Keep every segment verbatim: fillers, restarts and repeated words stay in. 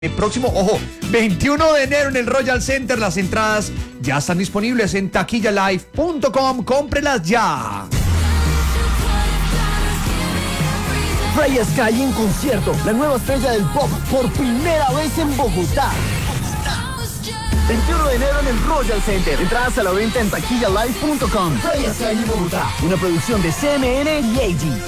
El próximo, ojo, veintiuno de enero en el Royal Center. Las entradas ya están disponibles en taquilla live punto com. Cómprelas ya. Freya Sky en concierto, la nueva estrella del pop por primera vez en Bogotá. veintiuno de enero en el Royal Center. Entradas a la venta en taquilla live punto com. Freya Sky en Bogotá, una producción de C M N y A G.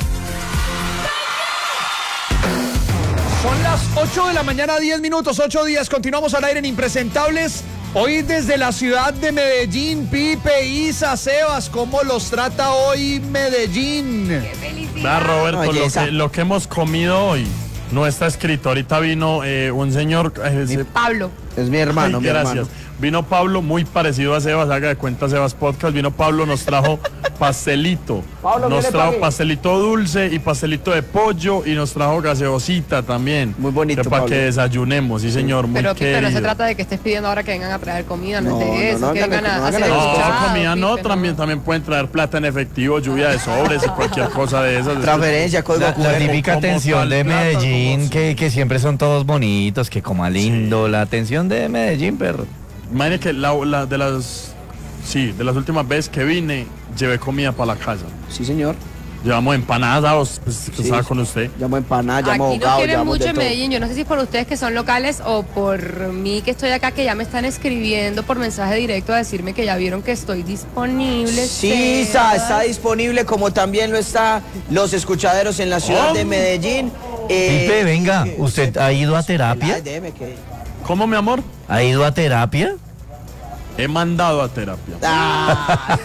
Son las ocho de la mañana, diez minutos, ocho días. Continuamos al aire en Impresentables. Hoy desde la ciudad de Medellín, Pipe, Isa, Sebas, ¿cómo los trata hoy Medellín? ¡Qué felicidad! Va, Roberto, Oye, lo esa- que, lo que hemos comido hoy no está escrito. Ahorita vino eh, un señor... eh, se- Pablo. Es mi hermano, Ay, mi gracias. hermano. Vino Pablo, muy parecido a Sebas, haga de cuenta Sebas Podcast. Vino Pablo, nos trajo pastelito. Pablo, ¿qué nos le trajo pagué? pastelito dulce y pastelito de pollo y nos trajo gaseosita también. Muy bonito, Para Pablo. que desayunemos, sí señor, muy Pero Pipe, querido. no se trata de que estés pidiendo ahora que vengan a traer comida, no, No, es de no, eso, no, que hagan- vengan a no hacer hagan el eso. No, escuchado, comida no, Pipe, también, también pueden traer plata en efectivo, lluvia de sobres y cualquier cosa de esas. Transferencia, código La, Q la R. típica como atención tal de plata, Medellín, como- que, que siempre son todos bonitos, que coma lindo, la atención de Medellín, perro. Imagine que la, la- de las sí, de las últimas veces que vine, llevé comida para la casa. Sí, señor. Llevamos empanadas, pues, que Sí. estaba con usted. Llamo empanada, llamo Aquí nos ahogado, quieren llamo mucho de en todo. Medellín. Yo no sé si es por ustedes que son locales o por mí que estoy acá, que ya me están escribiendo por mensaje directo a decirme que ya vieron que estoy disponible. Sí, Sebas. Isa, está disponible, como también lo está Los Escuchaderos en la ciudad Oh. de Medellín. Eh, Pipe, venga, eh, ¿usted ha ido a terapia? Ay, déjeme que- ¿Cómo, mi amor? ¿Ha ido a terapia? He mandado a terapia. Ah,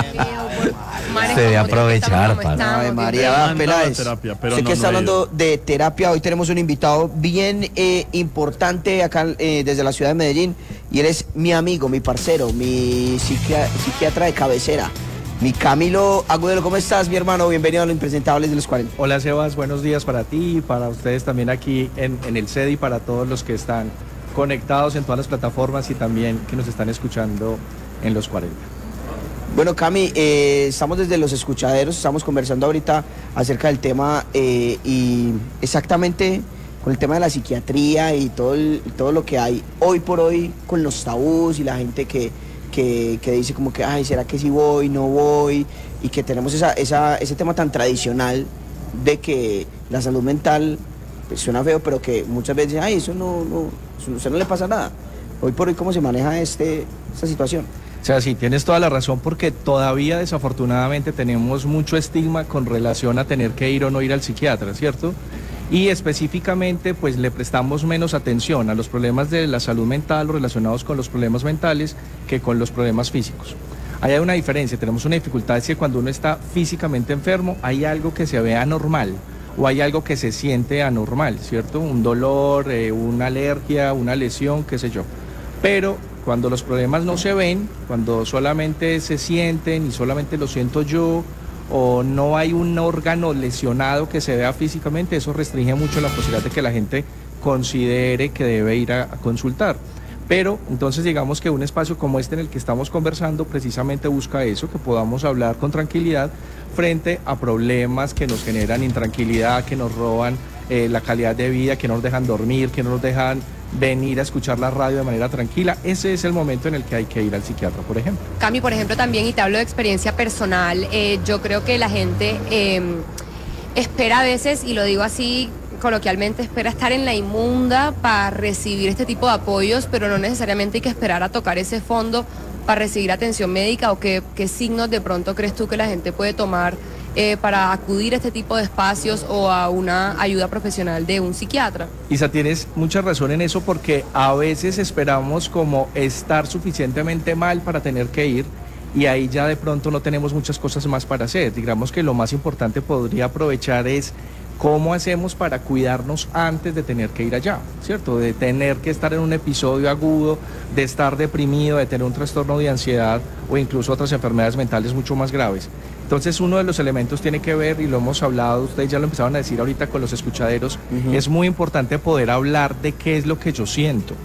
Manes Se debe como tú, aprovechar, estamos como pana. estamos, Ave Pipe. María, Me va, han Peláez. dado terapia, pero Sé no, que está no he hablando de terapia. Hoy tenemos un invitado bien eh, importante acá eh, desde la ciudad de Medellín. Y él es mi amigo, mi parcero, mi psiquia- psiquiatra de cabecera. Mi Camilo Agudelo, ¿cómo estás, mi hermano? Bienvenido a los Impresentables de los cuarenta. Hola Sebas, buenos días para ti y para ustedes también aquí en, en el C E D y para todos los que están conectados en todas las plataformas y también que nos están escuchando en los cuarenta. Bueno, Cami, eh, estamos desde Los Escuchaderos, estamos conversando ahorita acerca del tema eh, y exactamente con el tema de la psiquiatría y todo, el- todo lo que hay hoy por hoy con los tabús y la gente que, que, que dice como que, ay, ¿será que sí voy, no voy? Y que tenemos esa, esa, ese tema tan tradicional de que la salud mental, pues, suena feo, pero que muchas veces, ay, eso no, no, eso, a usted no le pasa nada. Hoy por hoy, ¿cómo se maneja este, esta situación? O sea, sí, tienes toda la razón porque todavía desafortunadamente tenemos mucho estigma con relación a tener que ir o no ir al psiquiatra, ¿cierto? Y específicamente pues le prestamos menos atención a los problemas de la salud mental o relacionados con los problemas mentales que con los problemas físicos. Ahí hay una diferencia, tenemos una dificultad, es que cuando uno está físicamente enfermo hay algo que se ve anormal o hay algo que se siente anormal, ¿cierto? Un dolor, eh, una alergia, una lesión, qué sé yo. Pero cuando los problemas no se ven, cuando solamente se sienten y solamente lo siento yo, o no hay un órgano lesionado que se vea físicamente, eso restringe mucho la posibilidad de que la gente considere que debe ir a, a consultar. Pero entonces digamos que un espacio como este en el que estamos conversando precisamente busca eso, que podamos hablar con tranquilidad frente a problemas que nos generan intranquilidad, que nos roban eh, la calidad de vida, que no nos dejan dormir, que no nos dejan venir a escuchar la radio de manera tranquila. Ese es el momento en el que hay que ir al psiquiatra, por ejemplo. Cami, por ejemplo, también, y te hablo de experiencia personal, eh, yo creo que la gente eh, espera a veces, y lo digo así coloquialmente, espera estar en la inmunda para recibir este tipo de apoyos, pero no necesariamente hay que esperar a tocar ese fondo para recibir atención médica. ¿O qué, qué signos de pronto crees tú que la gente puede tomar eh, para acudir a este tipo de espacios o a una ayuda profesional de un psiquiatra? Isa, tienes mucha razón en eso porque a veces esperamos como estar suficientemente mal para tener que ir y ahí ya de pronto no tenemos muchas cosas más para hacer. Digamos que lo más importante podría aprovechar es cómo hacemos para cuidarnos antes de tener que ir allá, ¿cierto? De tener que estar en un episodio agudo, de estar deprimido, de tener un trastorno de ansiedad o incluso otras enfermedades mentales mucho más graves. Entonces uno de los elementos tiene que ver, y lo hemos hablado, ustedes ya lo empezaron a decir ahorita con los escuchaderos, Ujú. es muy importante poder hablar de qué es lo que yo siento.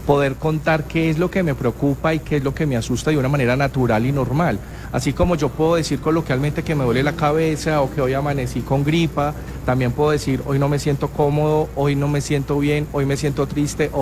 poder contar qué es lo que me preocupa y qué es lo que me asusta de una manera natural y normal. Así como yo puedo decir coloquialmente que me duele la cabeza o que hoy amanecí con gripa, también puedo decir hoy no me siento cómodo, hoy no me siento bien, hoy me siento triste.